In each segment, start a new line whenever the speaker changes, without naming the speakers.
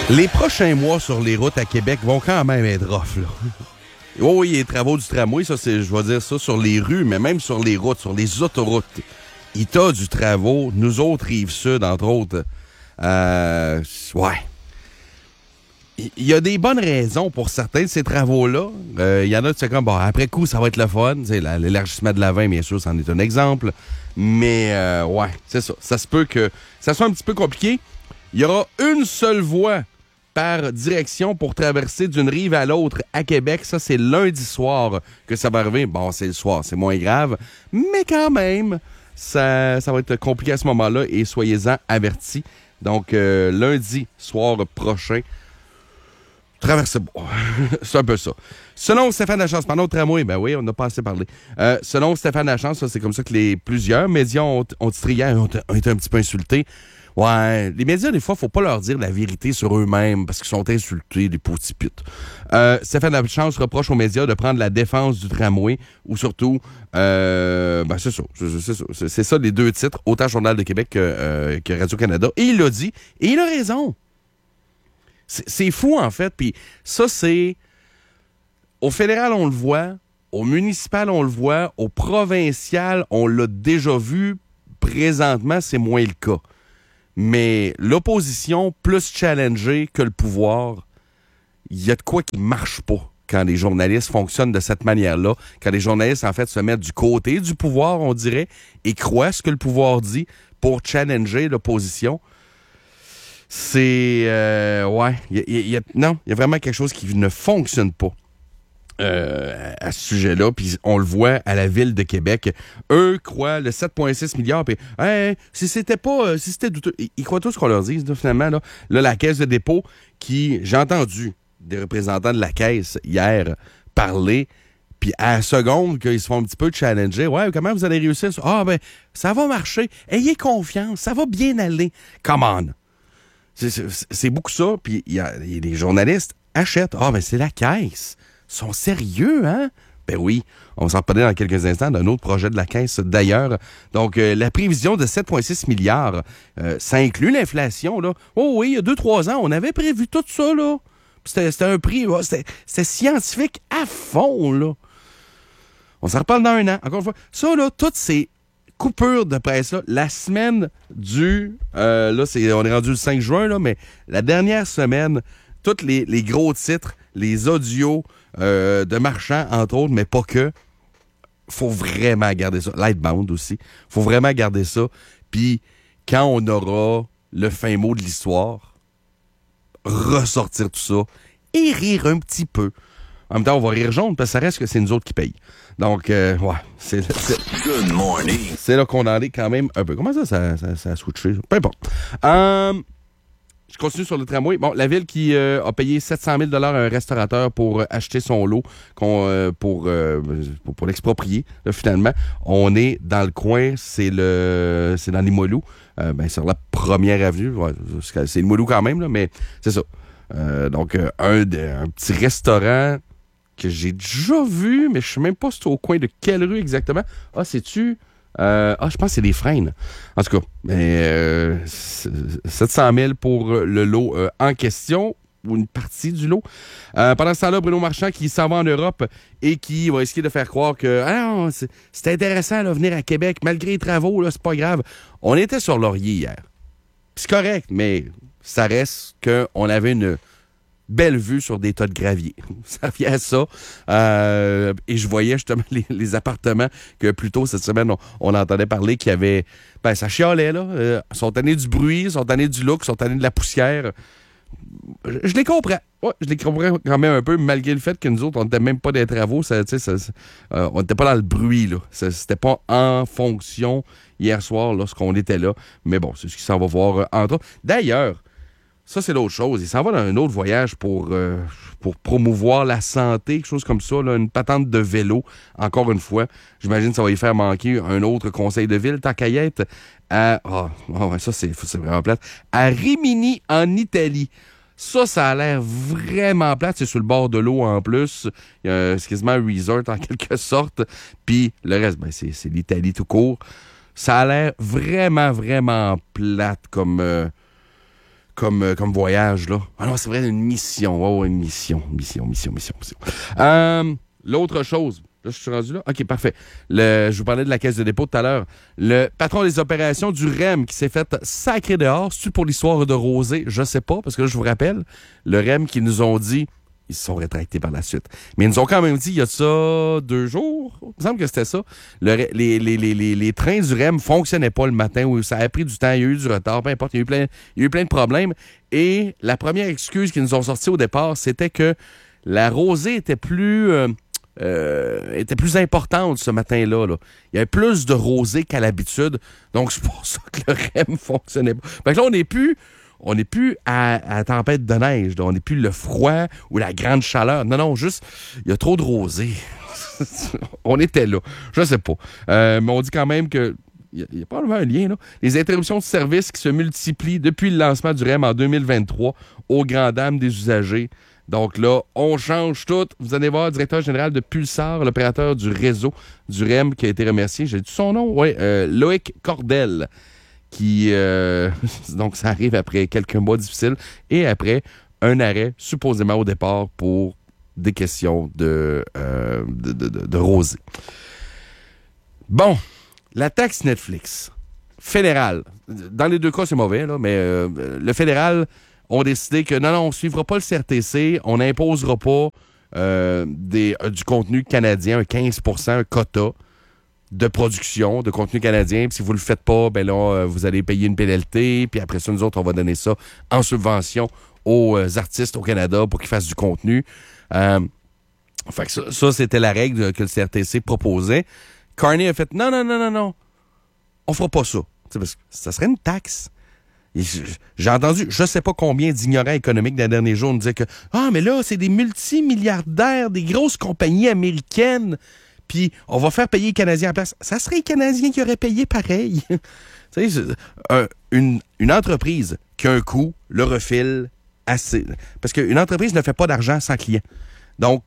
Les prochains mois sur les routes à Québec vont quand même être rough, là. Oh oui, les travaux du tramway, ça, c'est, je vais dire ça, sur les rues, mais même sur les routes, sur les autoroutes. Il t'a du travaux, nous autres, Rive-Sud, entre autres. Ouais. Il y a des bonnes raisons pour certains de ces travaux-là. Il y en a, tu sais, comme, bon, après coup, ça va être le fun. L'élargissement de la 20, bien sûr, c'en est un exemple. Mais, ouais, c'est ça. Ça se peut que ça soit un petit peu compliqué. Il y aura une seule voie par direction pour traverser d'une rive à l'autre à Québec. Ça, c'est lundi soir que ça va arriver. Bon, c'est le soir, c'est moins grave. Mais quand même, ça va être compliqué à ce moment-là et soyez-en avertis. Donc, lundi soir prochain, traversez. C'est un peu ça. Selon Stéphane Lachance, pendant le tramway, ben oui, on n'a pas assez parlé. Selon Stéphane Lachance, ça, c'est comme ça que plusieurs médias ont titré hier, ont été un petit peu insultés. Ouais, les médias, des fois, faut pas leur dire la vérité sur eux-mêmes parce qu'ils sont insultés, des petits putes. Stéphane Lachance reproche aux médias de prendre la défense du tramway ou surtout, ben c'est ça. C'est ça les deux titres, autant Journal de Québec que Radio-Canada. Et il l'a dit, et il a raison. C'est fou, en fait. Puis ça, c'est... Au fédéral, on le voit. Au municipal, on le voit. Au provincial, on l'a déjà vu. Présentement, c'est moins le cas. Mais l'opposition, plus challengée que le pouvoir, il y a de quoi qui marche pas quand les journalistes fonctionnent de cette manière-là. Quand les journalistes, en fait, se mettent du côté du pouvoir, on dirait, et croient ce que le pouvoir dit pour challenger l'opposition. C'est... ouais. Non, il y a vraiment quelque chose qui ne fonctionne pas à ce sujet-là. Puis on le voit à la Ville de Québec. Eux croient le 7,6 milliards. Puis, si c'était douteux... Ils croient tout ce qu'on leur dit, là, finalement. Là, la Caisse de dépôt qui... J'ai entendu des représentants de la Caisse hier parler... Puis à la seconde qu'ils se font un petit peu challenger, ouais, comment vous allez réussir? Ah, ben, ça va marcher. Ayez confiance. Ça va bien aller. Come on. C'est beaucoup ça. Puis il y a des journalistes achètent. Ah, ben c'est la Caisse. Ils sont sérieux, hein? Ben oui. On va s'en reparler dans quelques instants d'un autre projet de la Caisse, d'ailleurs. Donc, la prévision de 7,6 milliards, ça inclut l'inflation, là. Oh oui, il y a 2-3 ans, on avait prévu tout ça, là. C'était un prix, c'était scientifique à fond, là. On s'en reparle dans un an. Encore une fois, ça, là, toutes ces coupures de presse-là, la semaine du... là, on est rendu le 5 juin, là, mais la dernière semaine, tous les gros titres, les audios de marchands, entre autres, mais pas que, faut vraiment garder ça. Lightbound aussi. Faut vraiment garder ça. Puis, quand on aura le fin mot de l'histoire, ressortir tout ça et rire un petit peu. En même temps, on va rire jaune parce que ça reste que c'est nous autres qui payent. Donc, ouais,
Good morning.
C'est là qu'on en est quand même un peu. Comment ça a switché? Peu importe. Je continue sur le tramway. Bon, la ville qui a payé 700 000 $ à un restaurateur pour acheter son lot pour l'exproprier, là, finalement. On est dans le coin, c'est dans Limoilou. Sur la première avenue. Ouais, c'est Limoilou quand même, là, mais c'est ça. Donc, un petit restaurant que j'ai déjà vu, mais je sais même pas si c'est au coin de quelle rue exactement. Ah, c'est-tu... je pense que c'est des Freines. En tout cas, 700 000 pour le lot en question, ou une partie du lot. Pendant ce temps-là, Bruno Marchand qui s'en va en Europe et qui va essayer de faire croire que c'est intéressant de venir à Québec, malgré les travaux, là, c'est pas grave. On était sur Laurier hier. C'est correct, mais ça reste qu'on avait une belle vue sur des tas de gravier. Ça revient à ça. Et je voyais justement les appartements que plus tôt cette semaine, on entendait parler qu'il y avait... ça chialait, là. Ils sont tannés du bruit, ils sont tannés du look, ils sont tannés de la poussière. Je les comprends. Ouais, je les comprends quand même un peu, malgré le fait que nous autres, on n'était même pas des travaux. On n'était pas dans le bruit, là. C'était pas en fonction hier soir lorsqu'on était là. Mais bon, c'est ce qui s'en va voir entre autres. D'ailleurs, ça, c'est l'autre chose. Il s'en va dans un autre voyage pour promouvoir la santé, quelque chose comme ça, là, une patente de vélo, encore une fois. J'imagine que ça va y faire manquer un autre conseil de ville, tant qu'à y être, ça, c'est vraiment plate. À Rimini, en Italie. Ça a l'air vraiment plate. C'est sur le bord de l'eau en plus. C'est quasiment un resort en quelque sorte. Puis le reste, c'est l'Italie tout court. Ça a l'air vraiment, vraiment plate comme comme voyage, là. Ah non, c'est vrai, une mission. Oh, une mission. L'autre chose, là, je suis rendu là? OK, parfait. Je vous parlais de la caisse de dépôt tout à l'heure. Le patron des opérations du REM qui s'est fait sacrer dehors, c'est-tu pour l'histoire de Rosé? Je sais pas, parce que là, je vous rappelle, le REM qui nous ont dit, ils se sont rétractés par la suite. Mais ils nous ont quand même dit, il y a de ça 2 jours, il me semble que c'était ça, les trains du REM fonctionnaient pas le matin, où ça a pris du temps, il y a eu du retard, peu importe, il y a eu plein de problèmes. Et la première excuse qu'ils nous ont sortie au départ, c'était que la rosée était plus importante ce matin-là. Là. Il y avait plus de rosée qu'à l'habitude. Donc, c'est pour ça que le REM fonctionnait pas. Fait que là, on n'est plus à tempête de neige. Là. On n'est plus le froid ou la grande chaleur. Non, juste, il y a trop de rosée. On était là. Je sais pas. Mais on dit quand même que il y a probablement un lien, là. Les interruptions de service qui se multiplient depuis le lancement du REM en 2023 aux grandes dames des usagers. Donc là, on change tout. Vous allez voir, le directeur général de Pulsar, l'opérateur du réseau du REM qui a été remercié. J'ai dit son nom? Oui, Loïc Cordel. Qui donc, ça arrive après quelques mois difficiles et après un arrêt, supposément au départ, pour des questions de rosée. Bon, la taxe Netflix fédérale. Dans les deux cas, c'est mauvais, là, mais le fédéral ont décidé que non, on ne suivra pas le CRTC, on n'imposera pas du contenu canadien, un 15%, un quota de production de contenu canadien. Puis si vous le faites pas, ben là, vous allez payer une pénalité. Puis après ça, nous autres, on va donner ça en subvention aux artistes au Canada pour qu'ils fassent du contenu. Fait que ça, c'était la règle que le CRTC proposait. Carney a fait non, on fera pas ça. Parce que ça serait une taxe. Et j'ai entendu, je sais pas combien d'ignorants économiques dans les derniers jours nous disaient que mais là, c'est des multimilliardaires, des grosses compagnies américaines. Puis on va faire payer les Canadiens en place. Ça serait les Canadiens qui auraient payé pareil. Tu sais, une entreprise qui a un coût le refile assez. Parce qu'une entreprise ne fait pas d'argent sans client. Donc,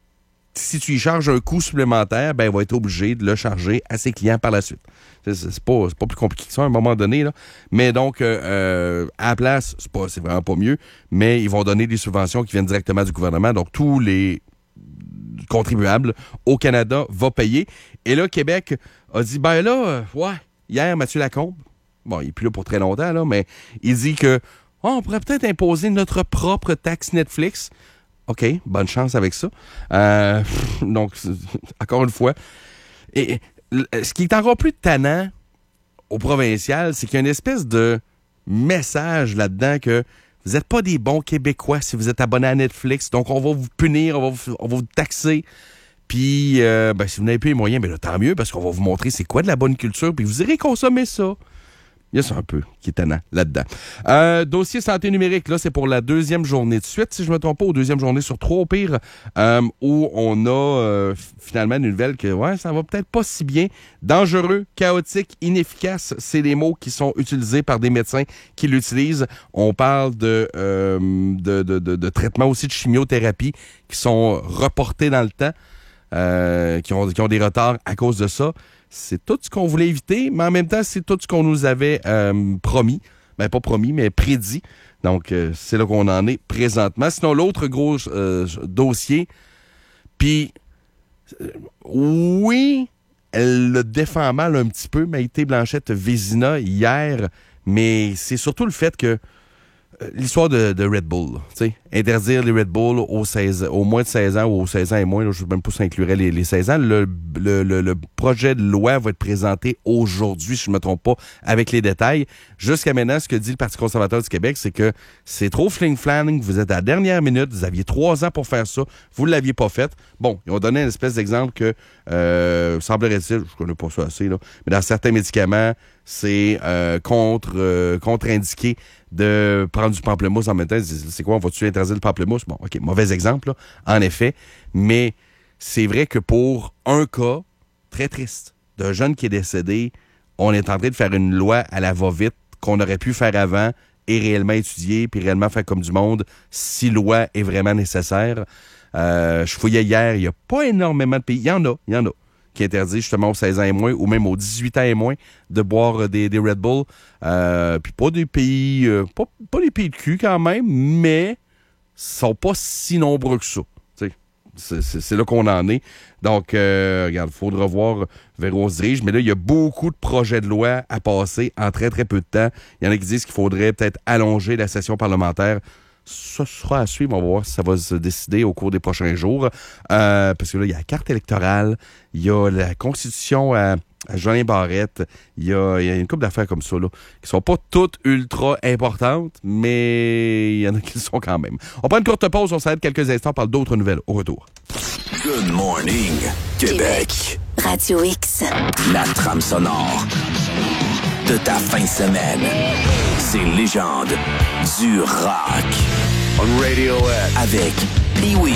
si tu y charges un coût supplémentaire, ben, elle va être obligée de le charger à ses clients par la suite. C'est pas plus compliqué que ça à un moment donné, là. Mais donc, à la place, c'est vraiment pas mieux, mais ils vont donner des subventions qui viennent directement du gouvernement. Donc, tous les contribuables au Canada vont payer. Et là, Québec a dit, ben là, hier, Mathieu Lacombe, bon, il est plus là pour très longtemps, là, mais il dit que on pourrait peut-être imposer notre propre taxe Netflix. OK, bonne chance avec ça. Donc, encore une fois. Et ce qui est encore plus tannant au provincial, c'est qu'il y a une espèce de message là-dedans que vous n'êtes pas des bons Québécois si vous êtes abonné à Netflix. Donc, on va vous punir, on va vous taxer. Puis, si vous n'avez plus les moyens, ben là, tant mieux, parce qu'on va vous montrer c'est quoi de la bonne culture, puis vous irez consommer ça. Il y a ça un peu qui est tannant là-dedans. Dossier santé numérique, là, c'est pour la 2e journée de suite, si je ne me trompe pas, ou 2e journée sur 3 au pire, où on a finalement une nouvelle que, ça va peut-être pas si bien. Dangereux, chaotique, inefficace, c'est les mots qui sont utilisés par des médecins qui l'utilisent. On parle de traitements aussi de chimiothérapie qui sont reportés dans le temps, qui ont des retards à cause de ça. C'est tout ce qu'on voulait éviter, mais en même temps, c'est tout ce qu'on nous avait promis. Ben, pas promis, mais prédit. Donc, c'est là qu'on en est présentement. Sinon, l'autre gros dossier, puis, oui, elle le défend mal un petit peu, Maïté Blanchette-Vézina, hier, mais c'est surtout le fait que l'histoire de Red Bull, tu sais, interdire les Red Bull au moins de 16 ans ou aux 16 ans et moins, là, je ne sais même pas si ça inclurait les 16 ans. Le projet de loi va être présenté aujourd'hui, si je ne me trompe pas, avec les détails. Jusqu'à maintenant, ce que dit le Parti conservateur du Québec, c'est que c'est trop fling-flang, vous êtes à la dernière minute, vous aviez 3 ans pour faire ça, vous ne l'aviez pas fait. Bon, ils ont donné une espèce d'exemple que, semblerait-il, je ne connais pas ça assez, là, mais dans certains médicaments, c'est contre-indiqué de prendre du pamplemousse en même temps. C'est quoi, on va-tu interdire le pamplemousse? Bon, OK, mauvais exemple, là, en effet. Mais c'est vrai que pour un cas très triste d'un jeune qui est décédé, on est en train de faire une loi à la va-vite qu'on aurait pu faire avant et réellement étudier, puis réellement faire comme du monde si loi est vraiment nécessaire. Je fouillais hier, il n'y a pas énormément de pays. Il y en a. qui interdit justement aux 16 ans et moins ou même aux 18 ans et moins de boire des Red Bull. Puis pas des pays, pas les pays de cul quand même, mais sont pas si nombreux que ça. C'est là qu'on en est. Donc, regarde, il faudra voir vers où on se dirige. Mais là, il y a beaucoup de projets de loi à passer en très, très peu de temps. Il y en a qui disent qu'il faudrait peut-être allonger la session parlementaire. Ça sera à suivre. On va voir si ça va se décider au cours des prochains jours. Parce que là, il y a la carte électorale, il y a la constitution à Jolin Barrette. Il y a une couple d'affaires comme ça, là, qui sont pas toutes ultra importantes, mais il y en a qui le sont quand même. On prend une courte pause, on s'arrête quelques instants, on parle d'autres nouvelles au retour.
Good morning, Québec.
Radio X.
La trame sonore de ta fin de semaine. Ces légendes du rock. On Radio X. Avec Pee-Wee.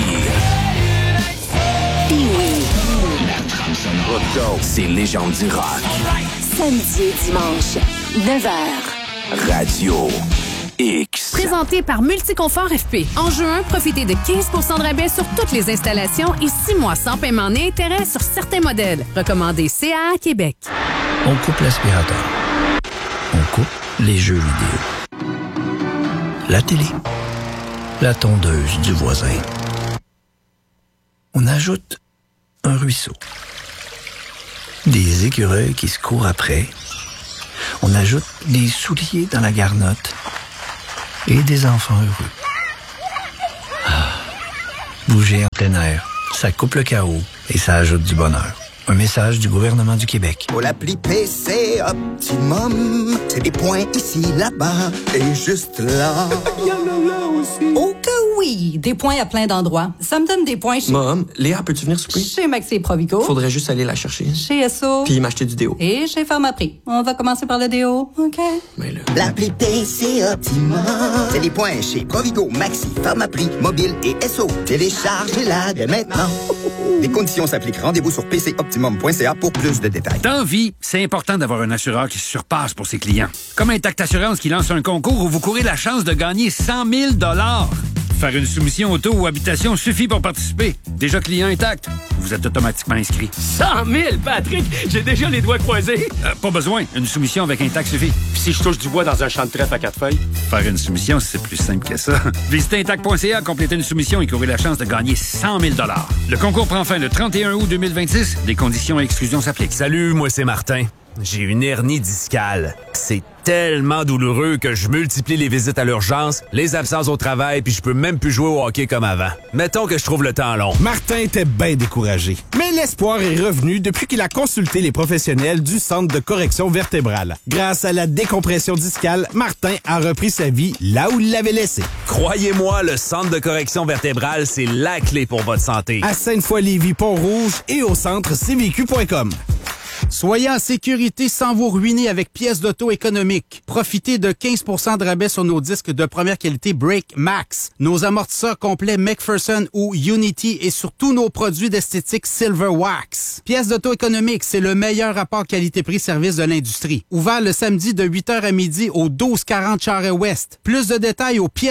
Pee-Wee.
Let's go. Ces légendes du rock.
Samedi et dimanche, 9h.
Radio X.
Présenté par Multiconfort FP. En juin, profitez de 15 % de rabais sur toutes les installations et 6 mois sans paiement ni intérêt sur certains modèles. Recommandé CAA Québec.
On coupe l'aspirateur. On coupe les jeux vidéo. La télé. La tondeuse du voisin. On ajoute un ruisseau. Des écureuils qui se courent après. On ajoute des souliers dans la garnotte. Et des enfants heureux. Ah, bouger en plein air, ça coupe le chaos et ça ajoute du bonheur. Un message du gouvernement du Québec.
Pour l'appli PC Optimum, c'est des points ici, là-bas et juste là.
Oh que oui! Des points à plein d'endroits. Ça me donne des points chez...
Mom, Léa, peux-tu venir souper?
Chez Maxi et Provigo.
Faudrait juste aller la chercher.
Chez Esso.
Puis m'acheter du déo.
Et chez Pharmaprix. On va commencer par le déo, OK?
Mais là...
L'appli PC Optimum, c'est des points chez Provigo, Maxi, Pharmaprix, Mobile et Esso. Téléchargez-la dès maintenant. Les conditions s'appliquent. Rendez-vous sur pcoptimum.ca pour plus de détails.
Dans vie, c'est important d'avoir un assureur qui se surpasse pour ses clients. Comme Intact Assurance qui lance un concours où vous courez la chance de gagner 100 000 $. Faire une soumission auto ou habitation suffit pour participer. Déjà client Intact, vous êtes automatiquement inscrit.
100 000, Patrick! J'ai déjà les doigts croisés.
Pas besoin, une soumission avec Intact suffit.
Puis si je touche du bois dans un champ de trèfle à 4 feuilles?
Faire une soumission, c'est plus simple que ça. Visitez Intact.ca, complétez une soumission et courez la chance de gagner 100 000 $. Le concours prend fin le 31 août 2026. Des conditions et exclusions s'appliquent.
Salut, moi c'est Martin. J'ai une hernie discale. C'est tellement douloureux que je multiplie les visites à l'urgence, les absences au travail, puis je peux même plus jouer au hockey comme avant. Mettons que je trouve le temps long.
Martin était bien découragé. Mais l'espoir est revenu depuis qu'il a consulté les professionnels du Centre de correction vertébrale. Grâce à la décompression discale, Martin a repris sa vie là où il l'avait laissée.
Croyez-moi, le Centre de correction vertébrale, c'est la clé pour votre santé.
À Sainte-Foy-Lévis, Pont-Rouge et au centre cvq.com. Soyez en sécurité sans vous ruiner avec pièces d'auto économiques. Profitez de 15 % de rabais sur nos disques de première qualité Brake Max, nos amortisseurs complets McPherson ou Unity et sur tous nos produits d'esthétique Silver Wax. Pièces d'auto économiques, c'est le meilleur rapport qualité-prix-service de l'industrie. Ouvert le samedi de 8h à midi au 1240 Charest-Ouest. Plus de détails aux pièces